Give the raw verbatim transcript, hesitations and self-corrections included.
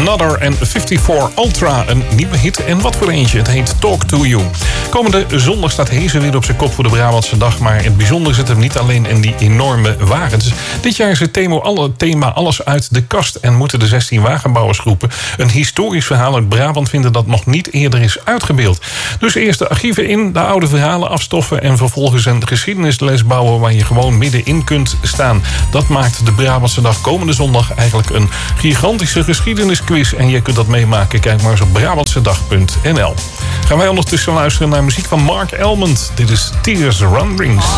Another en vierenvijftig Ultra. Een nieuwe hit en wat voor eentje. Het heet Talk to You. Komende zondag staat Hees weer op zijn kop voor de Brabantse Dag. Maar in het bijzonder zit hem niet alleen in die enorme wagens. Dit jaar is het thema, alle, thema alles uit de kast. En moeten de zestien wagenbouwersgroepen een historisch verhaal uit Brabant vinden dat nog niet eerder is uitgebeeld. Dus eerst de archieven in, de oude verhalen afstoffen en vervolgens een geschiedenisles bouwen waar je gewoon middenin kunt staan. Dat maakt de Brabantse Dag komende zondag eigenlijk een gigantische geschiedenisquiz. En je kunt dat meemaken. Kijk maar eens op brabantse dag punt n l. Gaan wij ondertussen luisteren naar muziek van Mark Elmond. Dit is Tears Run Rings.